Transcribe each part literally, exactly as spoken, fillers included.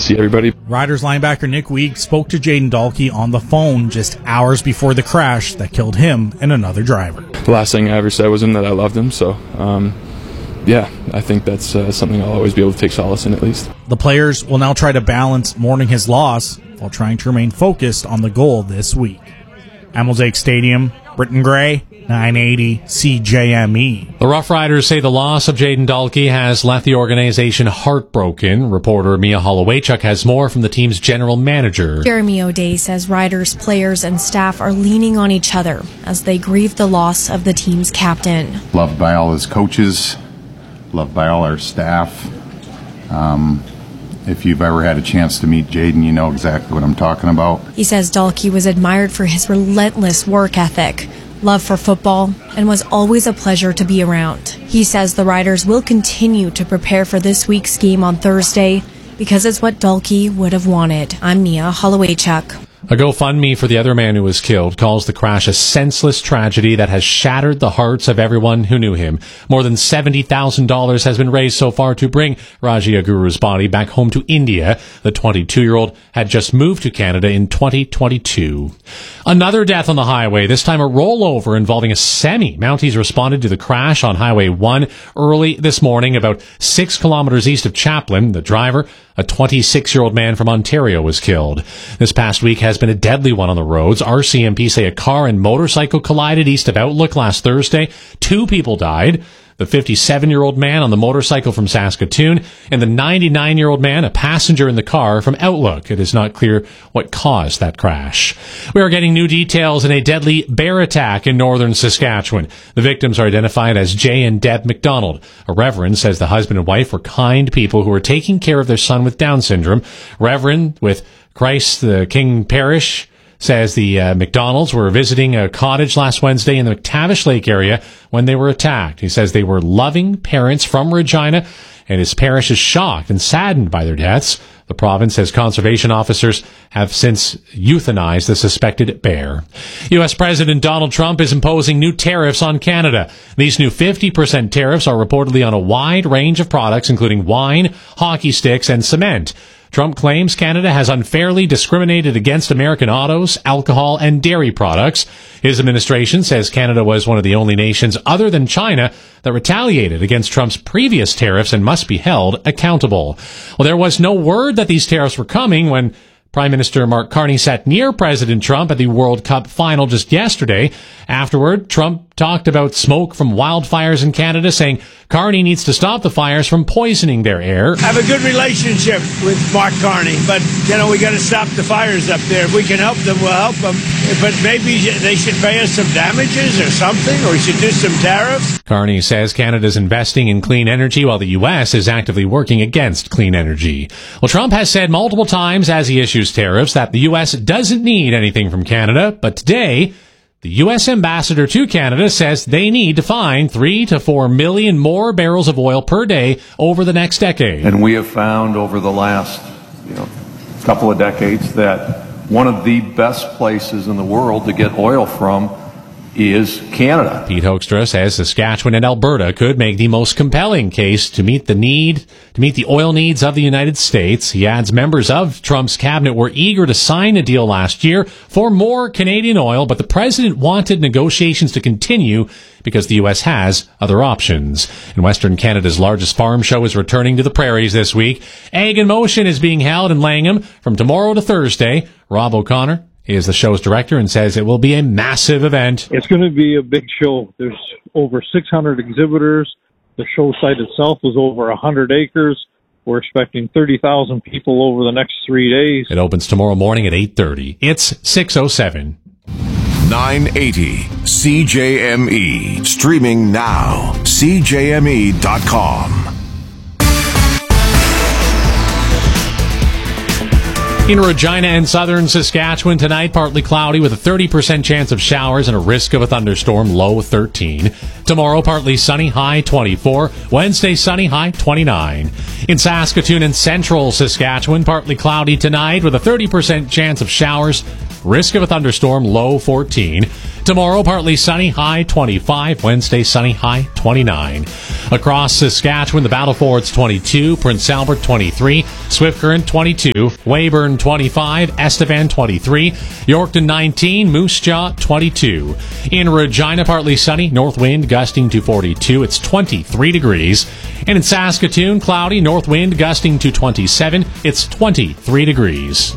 see everybody. Riders linebacker Nick Weig spoke to Jayden Dalkey on the phone just hours before the crash that killed him and another driver. The last thing I ever said was him that I loved him, so um, yeah, I think that's uh, something I'll always be able to take solace in, at least. The players will now try to balance mourning his loss while trying to remain focused on the goal this week. At Mosaic Stadium, Britton Gray, nine eighty C J M E. The Rough Riders say the loss of Jayden Dalkey has left the organization heartbroken. Reporter Mia Holowaychuk has more from the team's general manager. Jeremy O'Day says riders, players, and staff are leaning on each other as they grieve the loss of the team's captain. Loved by all his coaches, loved by all our staff. Um, if you've ever had a chance to meet Jayden, you know exactly what I'm talking about. He says Dalkey was admired for his relentless work ethic, love for football, and was always a pleasure to be around. He says the Riders will continue to prepare for this week's game on Thursday because it's what Dalkey would have wanted. I'm Mia Holowaychuk. A GoFundMe for the other man who was killed calls the crash a senseless tragedy that has shattered the hearts of everyone who knew him. More than seventy thousand dollars has been raised so far to bring Raji Aguru's body back home to India. The twenty-two-year-old had just moved to Canada in twenty twenty-two. Another death on the highway, this time a rollover involving a semi. Mounties responded to the crash on Highway one early this morning, about six kilometers east of Chaplin. The driver, a twenty-six-year-old man from Ontario, was killed. This past week has been a deadly one on the roads. R C M P say a car and motorcycle collided east of Outlook last Thursday. Two people died. The fifty-seven-year-old man on the motorcycle from Saskatoon and the ninety-nine-year-old man, a passenger in the car from Outlook. It is not clear what caused that crash. We are getting new details in a deadly bear attack in northern Saskatchewan. The victims are identified as Jay and Deb McDonald. A reverend says the husband and wife were kind people who were taking care of their son with Down syndrome. Reverend with Christ the King Parish says the uh, McDonalds were visiting a cottage last Wednesday in the McTavish Lake area when they were attacked. He says they were loving parents from Regina, and his parish is shocked and saddened by their deaths. The province says conservation officers have since euthanized the suspected bear. U S President Donald Trump is imposing new tariffs on Canada. These new fifty percent tariffs are reportedly on a wide range of products, including wine, hockey sticks, and cement. Trump claims Canada has unfairly discriminated against American autos, alcohol, and dairy products. His administration says Canada was one of the only nations other than China that retaliated against Trump's previous tariffs and must be held accountable. Well, there was no word that these tariffs were coming when Prime Minister Mark Carney sat near President Trump at the World Cup final just yesterday. Afterward, Trump talked about smoke from wildfires in Canada, saying Carney needs to stop the fires from poisoning their air. I have a good relationship with Mark Carney, but, you know, we got to stop the fires up there. If we can help them, we'll help them. But maybe they should pay us some damages or something, or we should do some tariffs. Carney says Canada's investing in clean energy while the U S is actively working against clean energy. Well, Trump has said multiple times as he issues tariffs that the U S doesn't need anything from Canada, but today the U S ambassador to Canada says they need to find three to four million more barrels of oil per day over the next decade. And we have found over the last, you know, couple of decades that one of the best places in the world to get oil from is Canada. Pete Hoekstra says Saskatchewan and Alberta could make the most compelling case to meet the need, to meet the oil needs of the United States. He adds members of Trump's cabinet were eager to sign a deal last year for more Canadian oil, but the president wanted negotiations to continue because the U S has other options. And Western Canada's largest farm show is returning to the prairies this week. Ag in Motion is being held in Langham from tomorrow to Thursday. Rob O'Connor is the show's director and says it will be a massive event. It's going to be a big show. There's over six hundred exhibitors. The show site itself is over one hundred acres. We're expecting thirty thousand people over the next three days. It opens tomorrow morning at eight thirty. It's six oh seven. nine eighty C J M E. Streaming now. C J M E dot com. In Regina and southern Saskatchewan tonight, partly cloudy with a thirty percent chance of showers and a risk of a thunderstorm, low thirteen. Tomorrow, partly sunny, high twenty-four. Wednesday, sunny, high twenty-nine. In Saskatoon and central Saskatchewan, partly cloudy tonight with a thirty percent chance of showers, Risk of a thunderstorm, low fourteen. Tomorrow, partly sunny, high twenty-five. Wednesday, sunny, high twenty-nine. Across Saskatchewan, the Battle Fords twenty-two, Prince Albert twenty-three, Swift Current twenty-two, Weyburn twenty-five, Estevan twenty-three, Yorkton nineteen, Moose Jaw twenty-two. In Regina, partly sunny, north wind gusting to forty-two. It's twenty-three degrees. And in Saskatoon, cloudy, north wind gusting to twenty-seven. It's twenty-three degrees.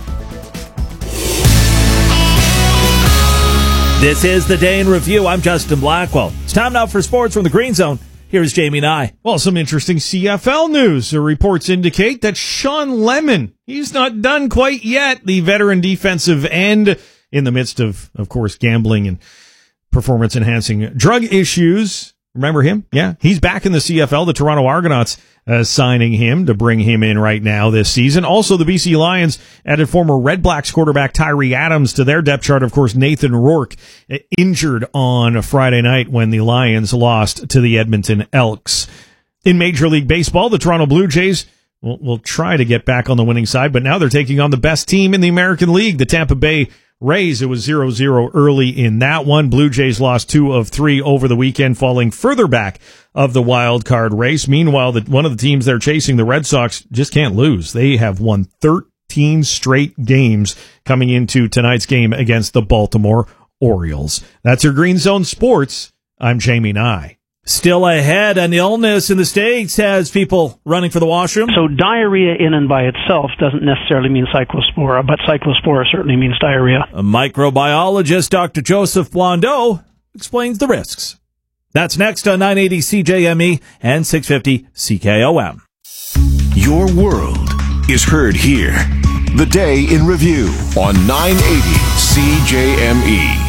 This is the Day in Review. I'm Justin Blackwell. It's time now for sports from the Green Zone. Here's Jamie Nye. Well, some interesting C F L news. The reports indicate that Sean Lemon, he's not done quite yet. The veteran defensive end, in the midst of, of course, gambling and performance-enhancing drug issues. Remember him? Yeah, he's back in the C F L. The Toronto Argonauts uh, signing him to bring him in right now this season. Also, the B C Lions added former Red Blacks quarterback Tyree Adams to their depth chart. Of course, Nathan Rourke uh, injured on Friday night when the Lions lost to the Edmonton Elks. In Major League Baseball, the Toronto Blue Jays will, will try to get back on the winning side, but now they're taking on the best team in the American League, the Tampa Bay Rays. It was zero zero early in that one. Blue Jays lost two of three over the weekend, falling further back of the wild card race. Meanwhile, the, one of the teams they're chasing, the Red Sox, just can't lose. They have won thirteen straight games coming into tonight's game against the Baltimore Orioles. That's your Green Zone Sports. I'm Jamie Nye. Still ahead, an illness in the States has people running for the washroom. So diarrhea in and by itself doesn't necessarily mean cyclospora, but cyclospora certainly means diarrhea. A microbiologist, Doctor Joseph Blondeau, explains the risks. That's next on nine eighty C J M E and six fifty C K O M. Your world is heard here. The Day in Review on nine eighty C J M E.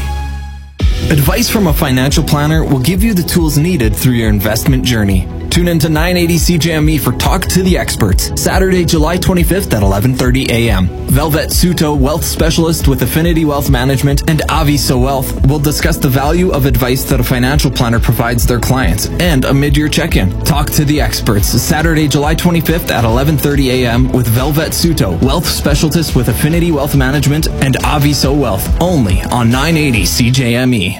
Advice from a financial planner will give you the tools needed through your investment journey. Tune into nine eighty C J M E for Talk to the Experts, Saturday, July twenty-fifth at eleven thirty a.m. Velvet Suto, wealth specialist with Affinity Wealth Management, and Aviso Wealth will discuss the value of advice that a financial planner provides their clients and a mid-year check-in. Talk to the Experts, Saturday, July twenty-fifth at eleven thirty a.m. with Velvet Suto, wealth specialist with Affinity Wealth Management, and Aviso Wealth, only on nine eighty C J M E.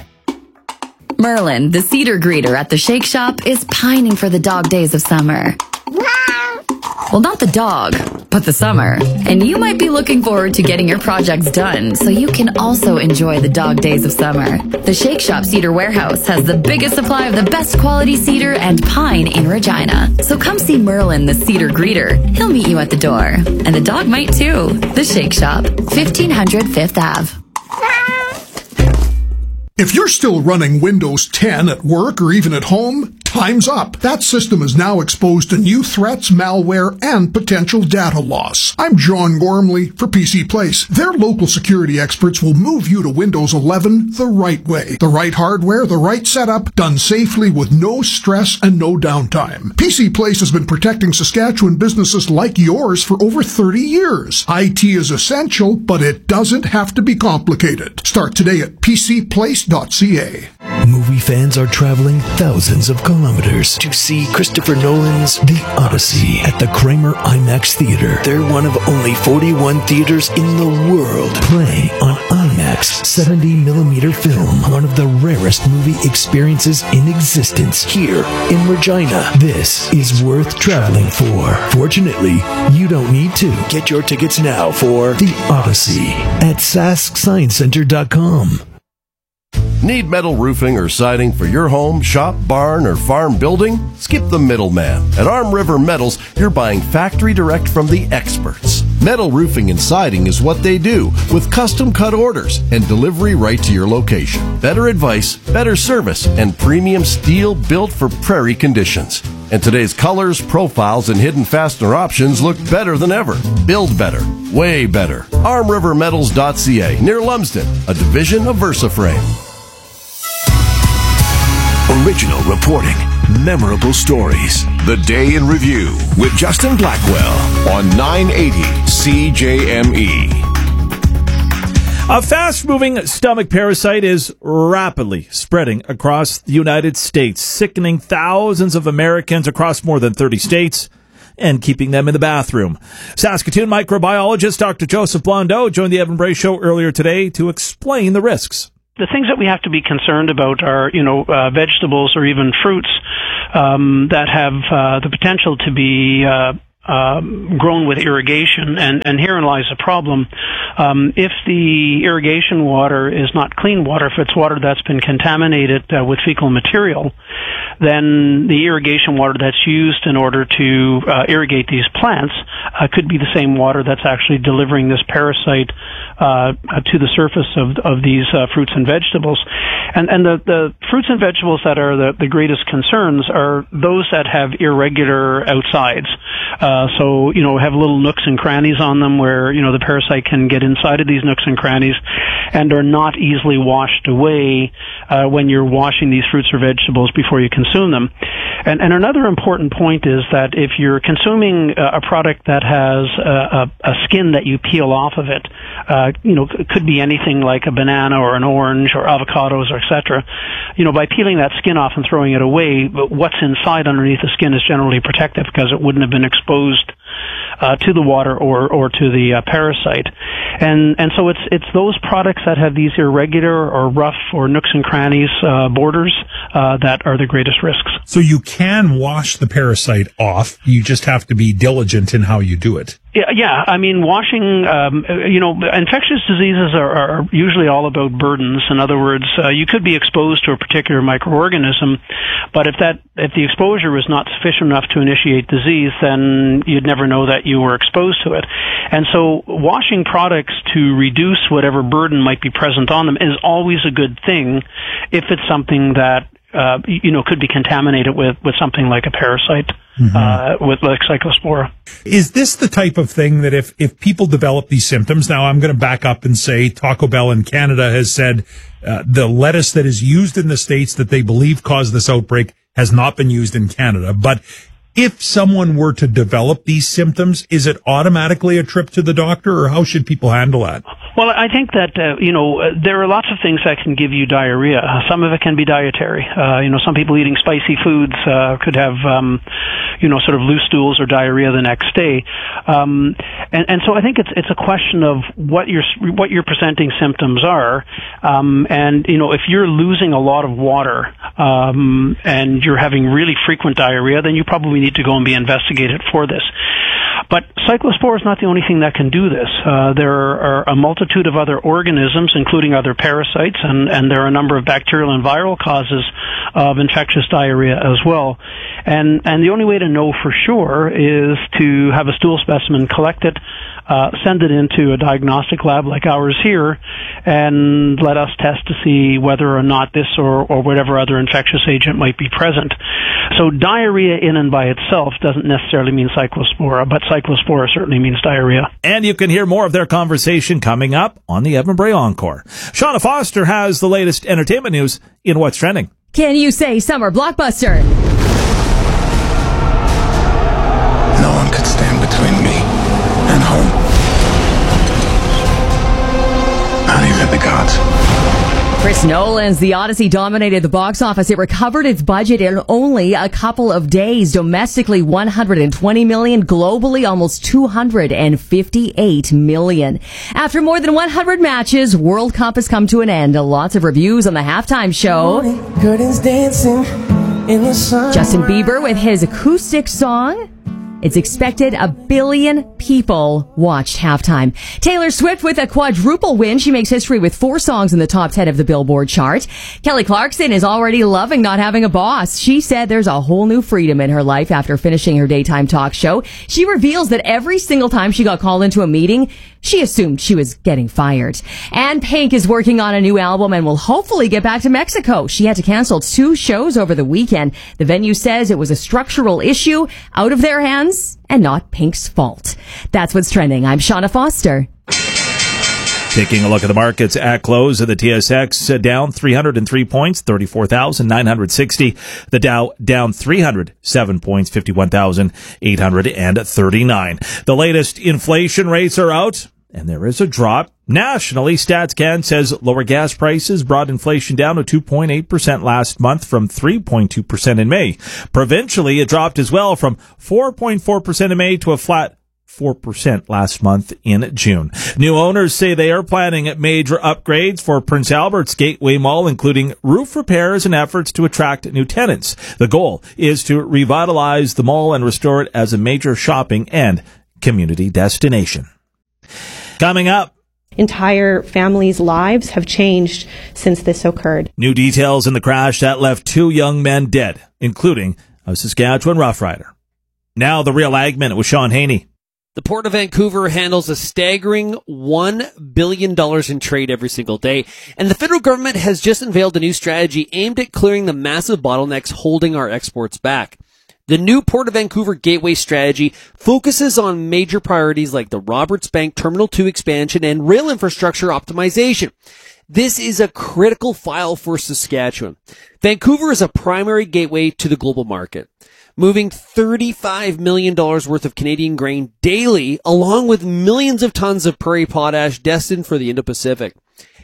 Merlin, the cedar greeter at the Shake Shop, is pining for the dog days of summer. Well, not the dog, but the summer. And you might be looking forward to getting your projects done so you can also enjoy the dog days of summer. The Shake Shop Cedar Warehouse has the biggest supply of the best quality cedar and pine in Regina. So come see Merlin, the cedar greeter. He'll meet you at the door. And the dog might too. The Shake Shop, fifteen hundred Fifth Avenue. If you're still running Windows ten at work or even at home, time's up. That system is now exposed to new threats, malware, and potential data loss. I'm John Gormley for P C Place. Their local security experts will move you to Windows eleven the right way. The right hardware, the right setup, done safely with no stress and no downtime. P C Place has been protecting Saskatchewan businesses like yours for over thirty years. I T is essential, but it doesn't have to be complicated. Start today at p c place dot c a. Movie fans are traveling thousands of kilometers to see Christopher Nolan's The Odyssey at the Kramer IMAX Theater. They're one of only forty-one theaters in the world playing on IMAX seventy millimeter film, one of the rarest movie experiences in existence here in Regina. This is worth traveling for. Fortunately, you don't need to. Get your tickets now for The Odyssey at sask science center dot com. Need metal roofing or siding for your home, shop, barn, or farm building? Skip the middleman. At Arm River Metals, you're buying factory direct from the experts. Metal roofing and siding is what they do, with custom cut orders and delivery right to your location. Better advice, better service, and premium steel built for prairie conditions. And today's colors, profiles, and hidden fastener options look better than ever. Build better. Way better. arm river metals dot c a, near Lumsden, a division of VersaFrame. Original reporting, memorable stories. The Day in Review with Justin Blackwell on nine eighty C J M E. A fast-moving stomach parasite is rapidly spreading across the United States, sickening thousands of Americans across more than thirty states. and keeping them in the bathroom. Saskatoon microbiologist Doctor Joseph Blondeau joined the Evan Bray Show earlier today to explain the risks. The things that we have to be concerned about are, you know, uh, vegetables or even fruits um, that have uh, the potential to be uh, Um, grown with irrigation, and, and herein lies the problem. Um, if the irrigation water is not clean water, if it's water that's been contaminated uh, with fecal material, then the irrigation water that's used in order to uh, irrigate these plants uh, could be the same water that's actually delivering this parasite uh, to the surface of of these uh, fruits and vegetables. And and the, the fruits and vegetables that are the, the greatest concerns are those that have irregular outsides. Uh, so, you know, have little nooks and crannies on them where, you know, the parasite can get inside of these nooks and crannies and are not easily washed away uh, when you're washing these fruits or vegetables before you consume them. And, and another important point is that if you're consuming a, a product that has a, a, a skin that you peel off of it, uh, you know, it could be anything like a banana or an orange or avocados or et cetera. You know, by peeling that skin off and throwing it away, what's inside underneath the skin is generally protected because it wouldn't have been exposed uh, to the water or or to the uh, parasite. And and so it's it's those products that have these irregular or rough or nooks and crannies uh, borders uh, that are the greatest risks. So you can wash the parasite off. You just have to be diligent in how you do it. Yeah, yeah. I mean, washing, um, you know, infectious diseases are, are usually all about burdens. In other words, uh, you could be exposed to a particular microorganism, but if that, if the exposure was not sufficient enough to initiate disease, then you'd never know that you were exposed to it. And so washing products to reduce whatever burden might be present on them is always a good thing if it's something that Uh, you know, could be contaminated with, with something like a parasite, mm-hmm. uh, with like Cyclospora. Is this the type of thing that if, if people develop these symptoms, now I'm going to back up and say Taco Bell in Canada has said uh, the lettuce that is used in the States that they believe caused this outbreak has not been used in Canada. But if someone were to develop these symptoms, is it automatically a trip to the doctor, or how should people handle that? Well, I think that, uh, you know, uh, there are lots of things that can give you diarrhea. Uh, some of it can be dietary. Uh, you know, some people eating spicy foods uh, could have, um, you know, sort of loose stools or diarrhea the next day. Um, and, and so I think it's it's a question of what your what your presenting symptoms are. Um, and, you know, if you're losing a lot of water um, and you're having really frequent diarrhea, then you probably need to go and be investigated for this. But Cyclospora is not the only thing that can do this. Uh, there are a multitude of other organisms, including other parasites, and, and there are a number of bacterial and viral causes of infectious diarrhea as well. And, and the only way to know for sure is to have a stool specimen collected, uh, send it into a diagnostic lab like ours here, and let us test to see whether or not this or, or whatever other infectious agent might be present. So diarrhea in and by itself doesn't necessarily mean Cyclospora, but Cyclospora certainly means diarrhea. And you can hear more of their conversation coming up on the Evan Bray Encore. Shauna Foster has the latest entertainment news in What's Trending. Can you say summer blockbuster? No one could stand between me and home. Not even the gods. Chris Nolan's The Odyssey dominated the box office. It recovered its budget in only a couple of days. Domestically, one hundred twenty million dollars. Globally, almost two hundred fifty-eight million dollars. After more than one hundred matches, World Cup has come to an end. Lots of reviews on the halftime show. Curtains dancing in the sun. Justin Bieber with his acoustic song. It's expected a billion people watched halftime. Taylor Swift with a quadruple win. She makes history with four songs in the top ten of the Billboard chart. Kelly Clarkson is already loving not having a boss. She said there's a whole new freedom in her life after finishing her daytime talk show. She reveals that every single time she got called into a meeting, she assumed she was getting fired. And Pink is working on a new album and will hopefully get back to Mexico. She had to cancel two shows over the weekend. The venue says it was a structural issue out of their hands and not Pink's fault. That's what's trending. I'm Shauna Foster. Taking a look at the markets at close of the T S X, uh, down three hundred three points, thirty-four thousand nine hundred sixty. The Dow down three hundred seven points, fifty-one thousand eight hundred thirty-nine. The latest inflation rates are out, and there is a drop Nationally, StatsCan says lower gas prices brought inflation down to two point eight percent last month from three point two percent in May. Provincially, it dropped as well from four point four percent in May to a flat four percent last month in June. New owners say they are planning major upgrades for Prince Albert's Gateway Mall, including roof repairs and efforts to attract new tenants. The goal is to revitalize the mall and restore it as a major shopping and community destination. Coming up, entire families' lives have changed since this occurred. New details in the crash that left two young men dead, including a Saskatchewan Rough Rider. Now the Real Ag Minute with Sean Haney. The Port of Vancouver handles a staggering one billion dollars in trade every single day, and the federal government has just unveiled a new strategy aimed at clearing the massive bottlenecks holding our exports back. The new Port of Vancouver Gateway strategy focuses on major priorities like the Roberts Bank Terminal two expansion and rail infrastructure optimization. This is a critical file for Saskatchewan. Vancouver is a primary gateway to the global market, moving thirty-five million dollars worth of Canadian grain daily, along with millions of tons of prairie potash destined for the Indo-Pacific.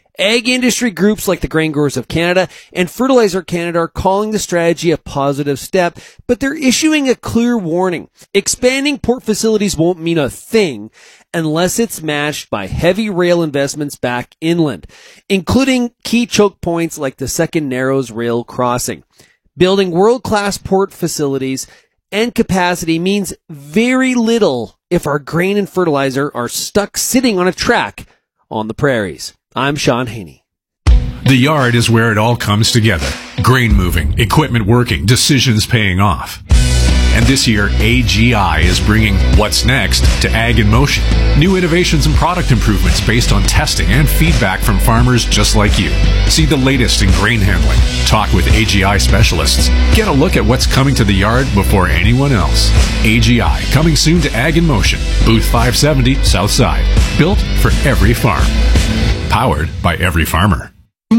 Ag industry groups like the Grain Growers of Canada and Fertilizer Canada are calling the strategy a positive step, but they're issuing a clear warning. Expanding port facilities won't mean a thing unless it's matched by heavy rail investments back inland, including key choke points like the Second Narrows rail crossing. Building world-class port facilities and capacity means very little if our grain and fertilizer are stuck sitting on a track on the prairies. I'm Sean Haney. The yard is where it all comes together. Grain moving, equipment working, decisions paying off. And this year, A G I is bringing What's Next to Ag in Motion. New innovations and product improvements based on testing and feedback from farmers just like you. See the latest in grain handling. Talk with A G I specialists. Get a look at what's coming to the yard before anyone else. A G I, coming soon to Ag in Motion. Booth five seventy, South Side. Built for every farm. Powered by every farmer.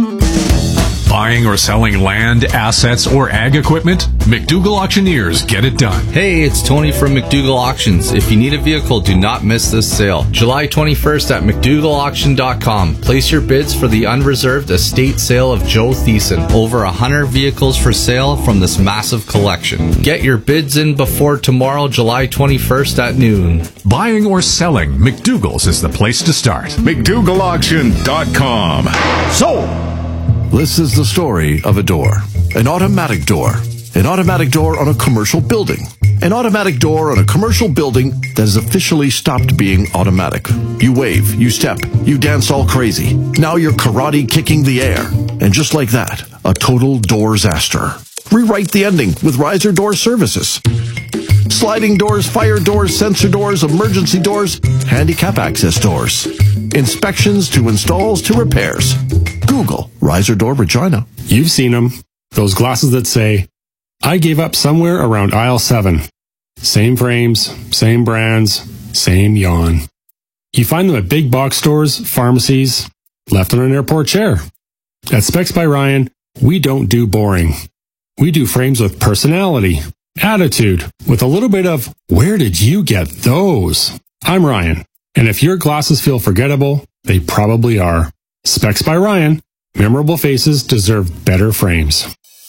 Buying or selling land, assets, or ag equipment? McDougall Auctioneers get it done. Hey, it's Tony from McDougall Auctions. If you need a vehicle, do not miss this sale. July twenty-first at McDougall Auction dot com. Place your bids for the unreserved estate sale of Joe Thiessen. Over one hundred vehicles for sale from this massive collection. Get your bids in before tomorrow, July twenty-first at noon. Buying or selling, McDougall's is the place to start. McDougall Auction dot com. So, This is the story of a door. An automatic door. An automatic door on a commercial building. An automatic door on a commercial building that has officially stopped being automatic. You wave, you step, you dance all crazy. Now you're karate kicking the air. And just like that, a total door-zaster. Rewrite the ending with Riser Door Services. Sliding doors, fire doors, sensor doors, emergency doors, handicap access doors. Inspections to installs to repairs. Google Riser Door Regina. You've seen them. Those glasses that say, I gave up somewhere around aisle seven. Same frames, same brands, same yawn. You find them at big box stores, pharmacies, left on an airport chair. At Specs by Ryan, we don't do boring. We do frames with personality, attitude, with a little bit of, where did you get those? I'm Ryan, and if your glasses feel forgettable, they probably are. Specs by Ryan. Memorable faces deserve better frames.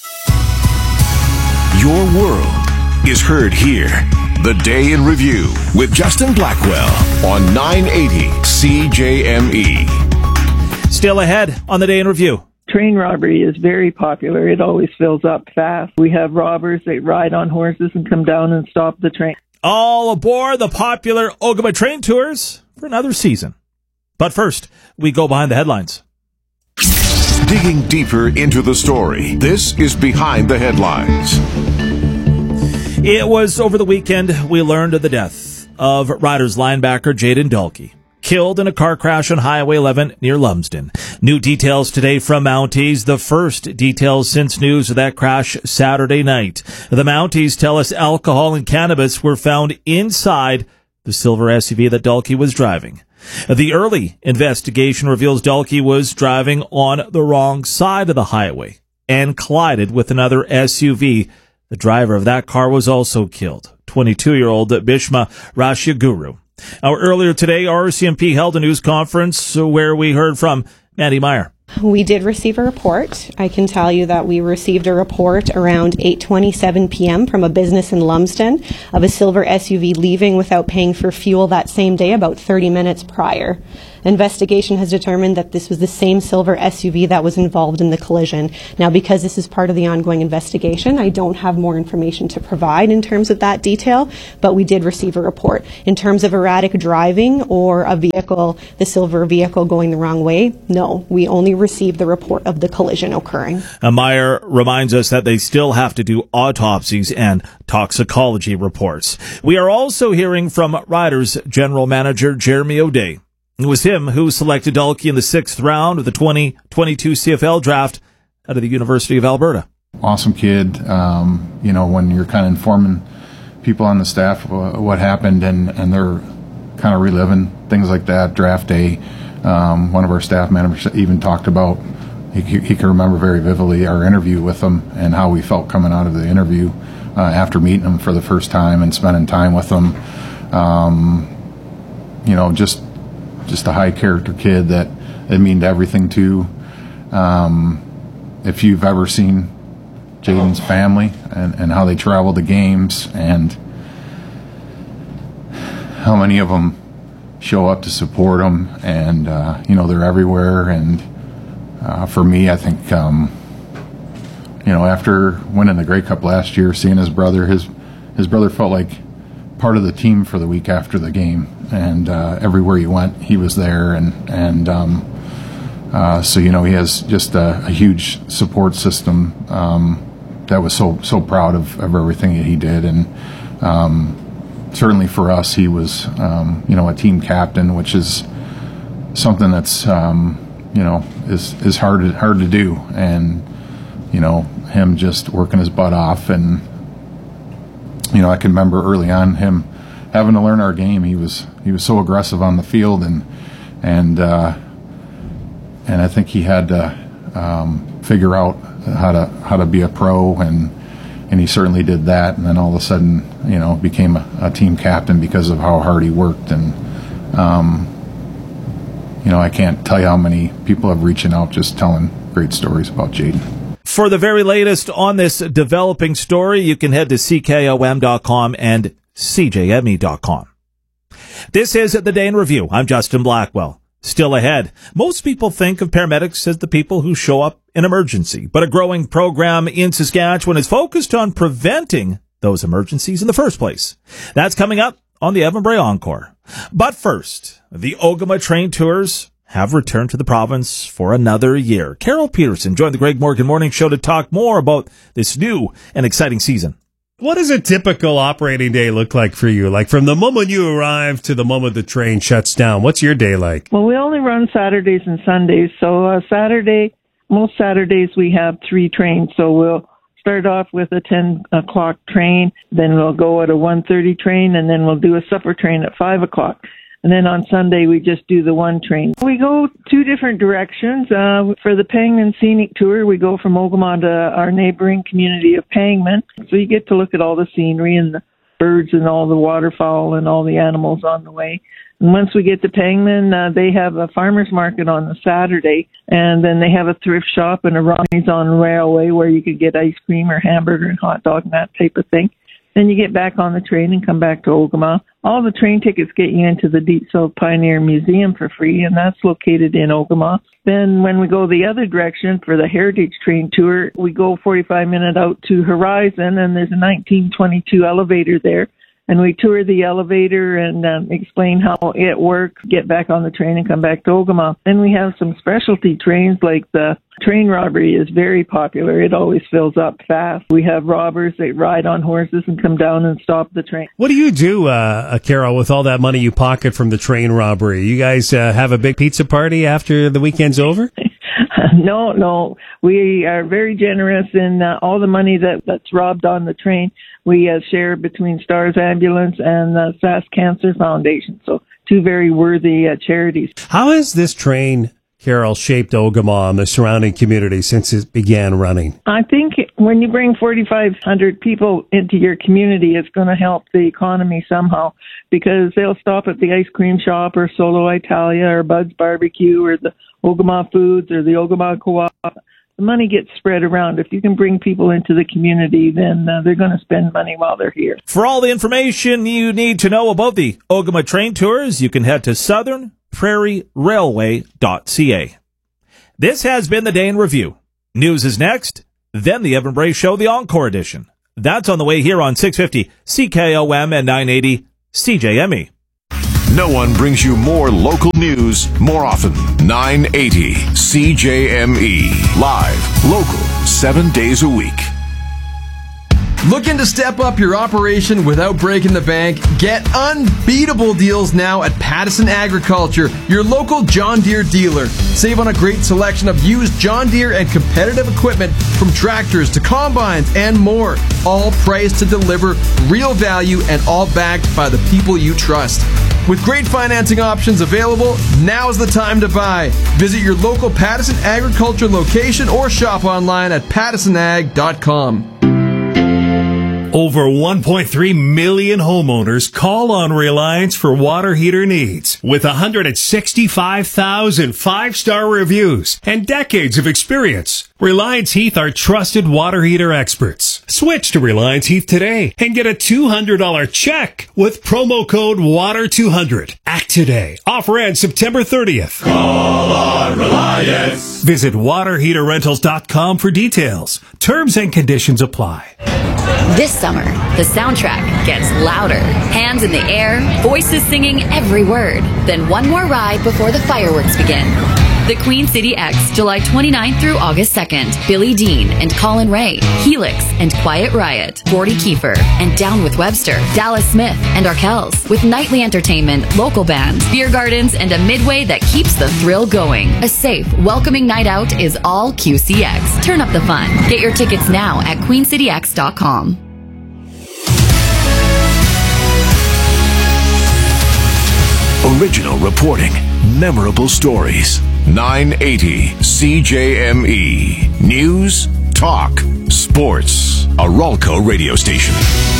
Your world is heard here. The Day in Review with Justin Blackwell on nine eighty C J M E. Still ahead on the Day in Review. Train robbery is very popular. It always fills up fast. We have robbers that ride on horses and come down and stop the train. All aboard the popular Ogama train tours for another season. But first, we go behind the headlines. Digging deeper into the story, this is Behind the Headlines. It was over the weekend we learned of the death of Riders linebacker Jayden Dalkey, killed in a car crash on Highway eleven near Lumsden. New details today from Mounties, the first details since news of that crash Saturday night. The Mounties tell us alcohol and cannabis were found inside the silver S U V that Dalkey was driving. The early investigation reveals Dalkey was driving on the wrong side of the highway and collided with another S U V. The driver of that car was also killed, twenty-two-year-old Bishma Rashiaguru. Now, earlier today, R C M P held a news conference where we heard from Mandy Meyer. We did receive a report. I can tell you that we received a report around eight twenty-seven p.m. from a business in Lumsden of a silver S U V leaving without paying for fuel that same day, about thirty minutes prior. Investigation has determined that this was the same silver S U V that was involved in the collision. Now, because this is part of the ongoing investigation, I don't have more information to provide in terms of that detail, but we did receive a report. In terms of erratic driving or a vehicle, the silver vehicle going the wrong way, no, we only received the report of the collision occurring. Uh, Meyer reminds us that they still have to do autopsies and toxicology reports. We are also hearing from Riders General Manager Jeremy O'Day. It was him who selected Dalkey in the sixth round of the twenty twenty-two C F L draft out of the University of Alberta. Awesome kid. Um, you know, when you're kind of informing people on the staff what happened and, and they're kind of reliving things like that, draft day. Um, one of our staff members even talked about, he, he can remember very vividly our interview with him and how we felt coming out of the interview uh, after meeting him for the first time and spending time with him. Um, you know, just just a high character kid that it meant everything to. Um, if you've ever seen Jaden's family and, and how they travel to games and how many of them show up to support them, and uh, you know, they're everywhere. And uh, for me, I think um, you know, after winning the Grey Cup last year, seeing his brother, his his brother felt like part of the team for the week after the game, and uh, everywhere he went, he was there. And and um, uh, so you know, he has just a, a huge support system um, that was so so proud of, of everything that he did. And um, certainly for us, he was, um, you know, a team captain, which is something that's, um, you know, is is hard to, hard to do. And you know, him just working his butt off. And you know, I can remember early on him having to learn our game. He was he was so aggressive on the field, and and uh, and I think he had to um, figure out how to how to be a pro, and. And he certainly did that, and then all of a sudden, you know, became a, a team captain because of how hard he worked. And, um, you know, I can't tell you how many people have reaching out just telling great stories about Jaden. For the very latest on this developing story, you can head to C K O M dot com and C J M E dot com. This is The Day in Review. I'm Justin Blackwell. Still ahead, most people think of paramedics as the people who show up in emergency, but a growing program in Saskatchewan is focused on preventing those emergencies in the first place. That's coming up on the Evan Bray Encore. But first, the Ogama train tours have returned to the province for another year. Carol Peterson joined the Greg Morgan Morning Show to talk more about this new and exciting season. What does a typical operating day look like for you? Like from the moment you arrive to the moment the train shuts down, what's your day like? Well, we only run Saturdays and Sundays. So uh, Saturday, most Saturdays we have three trains. So we'll start off with a ten o'clock train, then we'll go at a one thirty train, and then we'll do a supper train at five o'clock. And then on Sunday, we just do the one train. We go two different directions. Uh, for the Pangman Scenic Tour, we go from Ogama to our neighboring community of Pangman. So you get to look at all the scenery and the birds and all the waterfowl and all the animals on the way. And once we get to Pangman, uh, they have a farmer's market on a Saturday. And then they have a thrift shop and a Ronnie's on Railway where you could get ice cream or hamburger and hot dog and that type of thing. Then you get back on the train and come back to Ogama. All the train tickets get you into the Deep South Pioneer Museum for free, and that's located in Ogama. Then when we go the other direction for the Heritage Train Tour, we go forty-five minutes out to Horizon, and there's a nineteen twenty-two elevator there. And we tour the elevator and um, explain how it works, get back on the train and come back to Ogama. Then we have some specialty trains, like the train robbery is very popular. It always fills up fast. We have robbers that ride on horses and come down and stop the train. What do you do, uh, Carol, with all that money you pocket from the train robbery? You guys uh, have a big pizza party after the weekend's over? No, no. We are very generous in uh, all the money that, that's robbed on the train. We uh, share between Stars Ambulance and the Sask Cancer Foundation. So two very worthy uh, charities. How has this train Carol, shaped Ogama and the surrounding community since it began running? I think when you bring forty-five hundred people into your community, it's going to help the economy somehow, because they'll stop at the ice cream shop or Solo Italia or Bud's Barbecue or the Ogama Foods or the Ogama Co-op. The money gets spread around. If you can bring people into the community, then uh, they're going to spend money while they're here. For all the information you need to know about the Ogama train tours, you can head to southern prairie railway dot c a. This has been the Day in Review. News is next, then the Evan Bray Show, the Encore Edition. That's on the way here on six fifty C K O M and nine eighty C J M E. No one brings you more local news more often. nine eighty C J M E. Live, local, seven days a week. Looking to step up your operation without breaking the bank? Get unbeatable deals now at Pattison Agriculture, your local John Deere dealer. Save on a great selection of used John Deere and competitive equipment, from tractors to combines and more. All priced to deliver real value and all backed by the people you trust. With great financing options available, now's the time to buy. Visit your local Pattison Agriculture location or shop online at pattison ag dot com. Over one point three million homeowners call on Reliance for water heater needs. With one hundred sixty-five thousand five-star reviews and decades of experience, Reliance Heath are trusted water heater experts. Switch to Reliance Heath today and get a two hundred dollars check with promo code water two hundred. Act today. Offer ends September thirtieth. Call on Reliance. Visit water heater rentals dot com for details. Terms and conditions apply. This summer, the soundtrack gets louder. Hands in the air, voices singing every word. Then one more ride before the fireworks begin. The Queen City X, July twenty-ninth through August second. Billy Dean and Colin Ray, Helix and Quiet Riot, Gordy Kiefer and Down with Webster, Dallas Smith and Arkells, with nightly entertainment, local bands, beer gardens, and a midway that keeps the thrill going. A safe, welcoming night out is all Q C X. Turn up the fun. Get your tickets now at queen city x dot com. Original reporting, memorable stories. nine eighty C J M E. News, talk, sports. A Ralco radio station.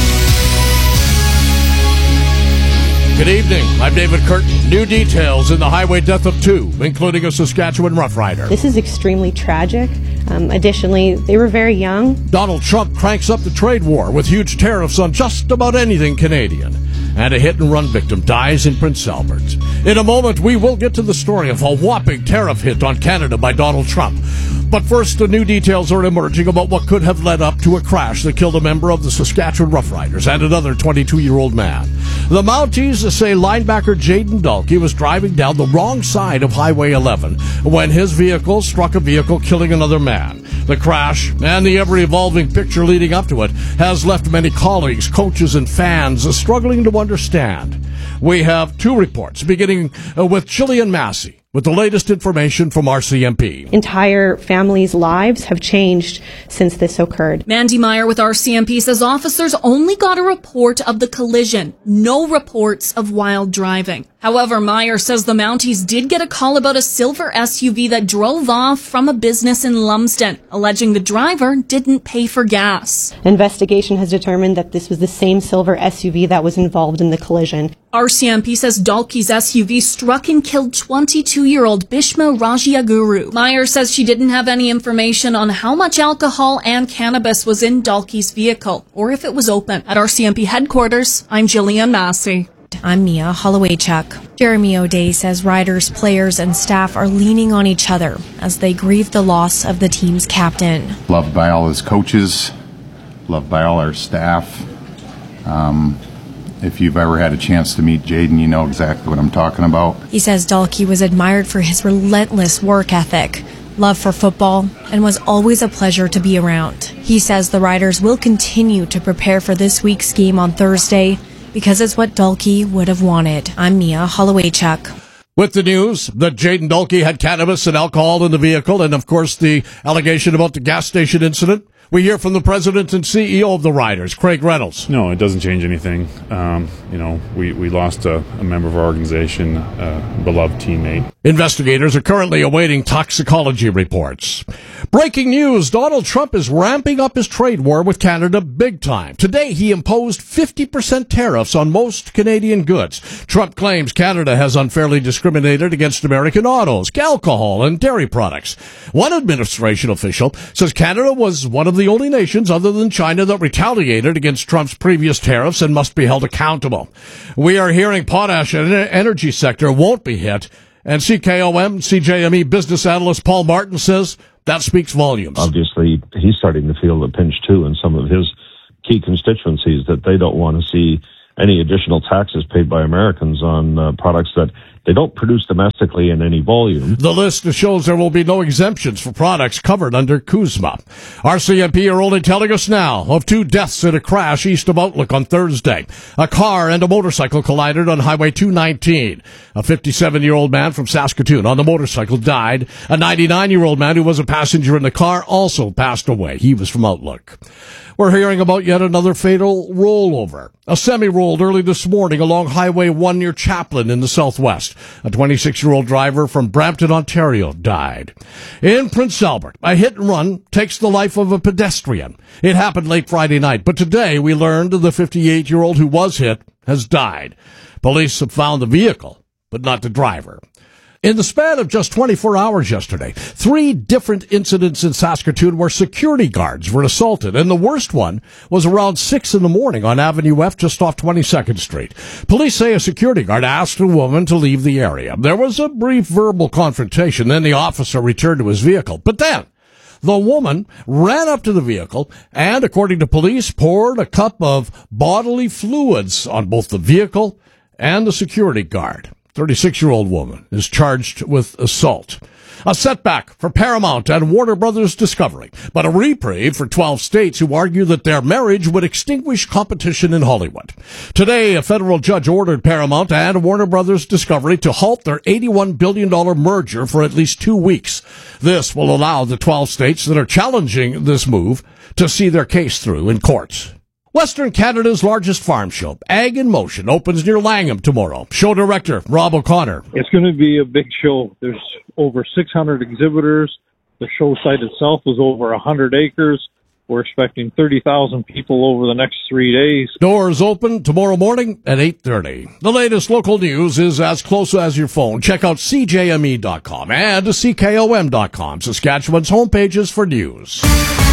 Good evening. I'm David Curtin. New details in the highway death of two, including a Saskatchewan Rough Rider. This is extremely tragic. Um, additionally, they were very young. Donald Trump cranks up the trade war with huge tariffs on just about anything Canadian. And a hit-and-run victim dies in Prince Albert. In a moment, we will get to the story of a whopping tariff hit on Canada by Donald Trump. But first, the new details are emerging about what could have led up to a crash that killed a member of the Saskatchewan Roughriders and another twenty-two-year-old man. The Mounties say linebacker Jaden Dalkey was driving down the wrong side of Highway eleven when his vehicle struck a vehicle, killing another man. The crash, and the ever-evolving picture leading up to it, has left many colleagues, coaches, and fans struggling to understand. We have two reports, beginning with Chillian Massey, with the latest information from R C M P. Entire families' lives have changed since this occurred. Mandy Meyer with R C M P says officers only got a report of the collision, no reports of wild driving. However, Meyer says the Mounties did get a call about a silver S U V that drove off from a business in Lumsden, alleging the driver didn't pay for gas. Investigation has determined that this was the same silver S U V that was involved in the collision. R C M P says Dalkey's S U V struck and killed twenty-two-year-old Bhishma Rajiaguru. Meyer says she didn't have any information on how much alcohol and cannabis was in Dalkey's vehicle, or if it was open. At R C M P headquarters, I'm Jillian Massey. I'm Mia Hollowaychuk. Jeremy O'Day says riders, players, and staff are leaning on each other as they grieve the loss of the team's captain. Loved by all his coaches, loved by all our staff. Um, if you've ever had a chance to meet Jaden, you know exactly what I'm talking about. He says Dalkey was admired for his relentless work ethic, love for football, and was always a pleasure to be around. He says the riders will continue to prepare for this week's game on Thursday, because it's what Dalkey would have wanted. I'm Mia Hollowaychuk. With the news that Jaden Dalkey had cannabis and alcohol in the vehicle, and of course the allegation about the gas station incident, We hear from the president and C E O of the Riders, Craig Reynolds. No, it doesn't change anything. Um, you know, we, we lost a, a member of our organization, a beloved teammate. Investigators are currently awaiting toxicology reports. Breaking news, Donald Trump is ramping up his trade war with Canada big time. Today, he imposed fifty percent tariffs on most Canadian goods. Trump claims Canada has unfairly discriminated against American autos, alcohol, and dairy products. One administration official says Canada was one of the only nations other than China that retaliated against Trump's previous tariffs and must be held accountable. We are hearing potash and energy sector won't be hit. And C K O M, C J M E business analyst Paul Martin says that speaks volumes. Obviously, he's starting to feel the pinch, too, in some of his key constituencies that they don't want to see any additional taxes paid by Americans on uh, products that they don't produce domestically in any volume. The list shows there will be no exemptions for products covered under CUSMA. R C M P are only telling us now of two deaths in a crash east of Outlook on Thursday. A car and a motorcycle collided on Highway two nineteen. A fifty-seven-year-old man from Saskatoon on the motorcycle died. A ninety-nine-year-old man who was a passenger in the car also passed away. He was from Outlook. We're hearing about yet another fatal rollover. A semi rolled early this morning along Highway one near Chaplin in the southwest. A twenty-six-year-old driver from Brampton, Ontario, died. In Prince Albert, a hit and run takes the life of a pedestrian. It happened late Friday night, but today we learned the fifty-eight-year-old who was hit has died. Police have found the vehicle, but not the driver. In the span of just twenty-four hours yesterday, three different incidents in Saskatoon where security guards were assaulted, and the worst one was around six in the morning on Avenue F just off twenty-second Street. Police say a security guard asked a woman to leave the area. There was a brief verbal confrontation, then the officer returned to his vehicle. But then the woman ran up to the vehicle and, according to police, poured a cup of bodily fluids on both the vehicle and the security guard. thirty-six-year-old woman is charged with assault. A setback for Paramount and Warner Brothers Discovery, but a reprieve for twelve states who argue that their marriage would extinguish competition in Hollywood. Today, a federal judge ordered Paramount and Warner Brothers Discovery to halt their eighty-one billion dollars merger for at least two weeks. This will allow the twelve states that are challenging this move to see their case through in courts. Western Canada's largest farm show, Ag in Motion, opens near Langham tomorrow. Show director Rob O'Connor. It's going to be a big show. There's over six hundred exhibitors. The show site itself is over one hundred acres. We're expecting thirty thousand people over the next three days. Doors open tomorrow morning at eight thirty. The latest local news is as close as your phone. Check out C J M E dot com and C K O M dot com, Saskatchewan's homepages for news.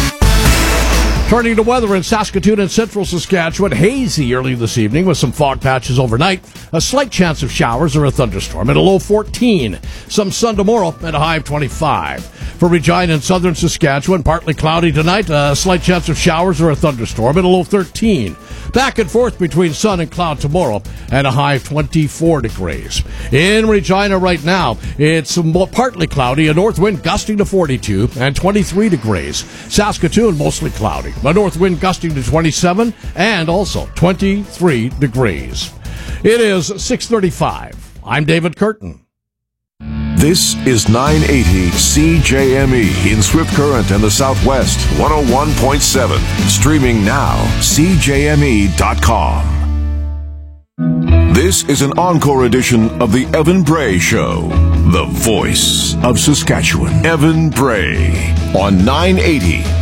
Turning to weather in Saskatoon and central Saskatchewan, hazy early this evening with some fog patches overnight. A slight chance of showers or a thunderstorm at a low fourteen. Some sun tomorrow at a high of twenty-five. For Regina and southern Saskatchewan, partly cloudy tonight. A slight chance of showers or a thunderstorm at a low thirteen. Back and forth between sun and cloud tomorrow at a high of twenty-four degrees. In Regina right now, it's partly cloudy, a north wind gusting to forty-two and twenty-three degrees. Saskatoon mostly cloudy. A north wind gusting to twenty-seven and also twenty-three degrees. It is six thirty-five. I'm David Curtin. This is nine eighty C J M E in Swift Current and the Southwest, one oh one point seven. Streaming now, C J M E dot com. This is an encore edition of the Evan Bray Show, the voice of Saskatchewan. Evan Bray on nine eighty